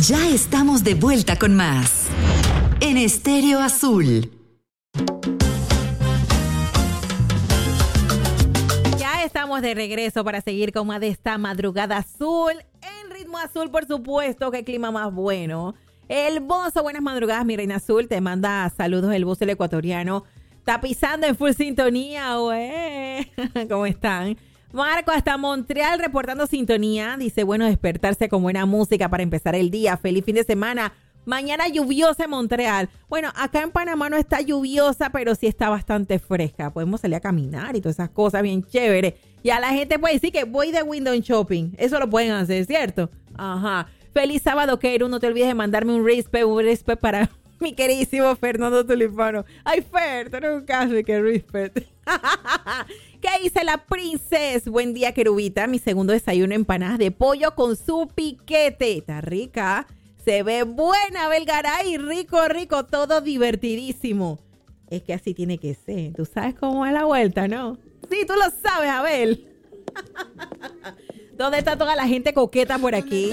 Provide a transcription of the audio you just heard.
Ya estamos de vuelta con más en Estéreo Azul. Ya estamos de regreso para seguir con más de esta madrugada azul. En ritmo azul, por supuesto, qué clima más bueno. El Bozo, buenas madrugadas, mi reina azul. Te manda saludos el Bozo, el ecuatoriano. Está pisando en full sintonía, güey. ¿Cómo están? Marco hasta Montreal reportando sintonía. Dice, bueno, despertarse con buena música para empezar el día. Feliz fin de semana. Mañana lluviosa en Montreal. Bueno, acá en Panamá no está lluviosa, pero sí está bastante fresca. Podemos salir a caminar y todas esas cosas bien chéveres. Y a la gente puede decir que voy de window shopping. Eso lo pueden hacer, ¿cierto? Ajá. Feliz sábado, Keru. No te olvides de mandarme un respect para mi queridísimo Fernando Tulipano. Ay, Fer, tú eres un caso que respect. ¿Qué dice la princesa? Buen día, querubita. Mi segundo desayuno, empanadas de pollo con su piquete. Está rica. Se ve buena, Belgaray. Rico, rico. Todo divertidísimo. Es que así tiene que ser. Tú sabes cómo va la vuelta, ¿no? Sí, tú lo sabes, Abel. ¿Dónde está toda la gente coqueta por aquí?